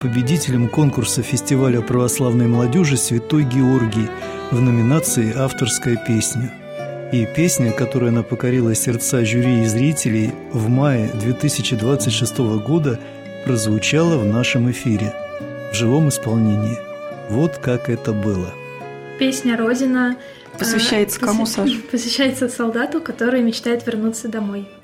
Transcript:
победителем конкурса фестиваля православной молодежи «Святой Георгий» в номинации «Авторская песня». И песня, которой она покорила сердца жюри и зрителей, в мае 2026 года прозвучала в нашем эфире в живом исполнении. Вот как это было. Песня «Родина» посвящается кому, Саша? Посвящается солдату, который мечтает вернуться домой.